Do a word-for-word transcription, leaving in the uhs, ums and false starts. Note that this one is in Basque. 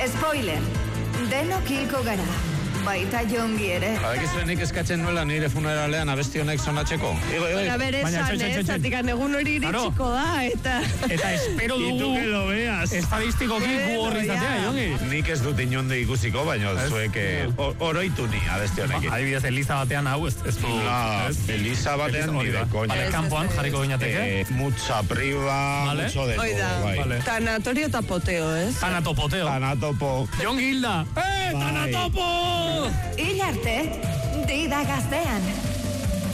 Spoiler, denok hilko gara. Baita jongi ere. Badakizue nik eskatzen nuela nire funeralean abesti honek sonatzeko. Baina bere esan, ez, zatikan egun hori iritsiko da, eta... Eta espero dugu estadistikoki gu horri zatea, jongi. Nik ez dut inonde ikusiko, baina zuek oroitu ni abesti honekin. Adibidez, Eliza batean hau, ez du... Eliza batean ni de koña. Vale, kanpoan jarriko gineateke. Mucha priva, mucho de todo. Tanatorio eta poteo, ez? Tanatopoteo. Tanatopo. Jongi Hilda! Eh, Tanatopo! Hil arte, dida gaztean.